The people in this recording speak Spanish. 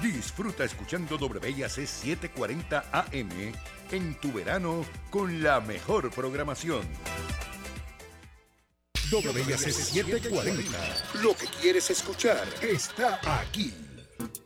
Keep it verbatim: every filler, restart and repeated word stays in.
Disfruta escuchando W I A C setecientos cuarenta A M en tu verano con la mejor programación. W I A C setecientos cuarenta. Lo que quieres escuchar está aquí.